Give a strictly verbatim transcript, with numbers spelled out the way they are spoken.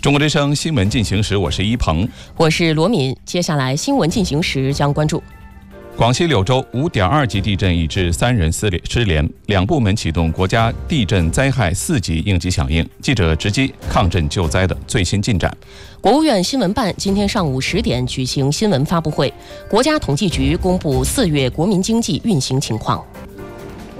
中国之声新闻进行时，我是一鹏， 我是罗敏。接下来新闻进行时将关注： 广西柳州五点二级地震已致三人失联，两部门启动国家地震灾害四级应急响应。记者直击抗震救灾的最新进展。 国务院新闻办今天上午十点举行新闻发布会，国家统计局公布四月国民经济运行情况。